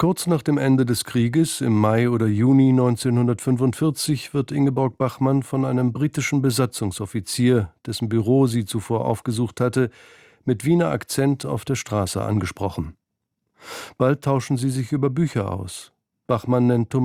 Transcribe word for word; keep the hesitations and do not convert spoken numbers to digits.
Kurz nach dem Ende des Krieges, im Mai oder Juni neunzehnhundertfünfundvierzig, wird Ingeborg Bachmann von einem britischen Besatzungsoffizier, dessen Büro sie zuvor aufgesucht hatte, mit Wiener Akzent auf der Straße angesprochen. Bald tauschen sie sich über Bücher aus. Bachmann nennt